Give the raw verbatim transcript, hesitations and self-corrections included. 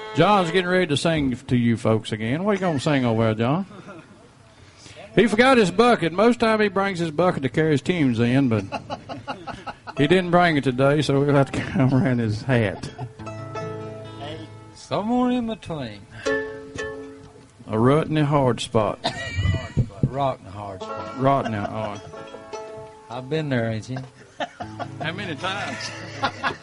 John's getting ready to sing to you folks again. What are you going to sing over there, John? He forgot his bucket. Most time he brings his bucket to carry his teams in, but he didn't bring it today, so we'll have to come around his hat. Somewhere in between. A rut in a hard spot. Rock in a hard spot. Rot now. Oh. I've been there, ain't you? How many times?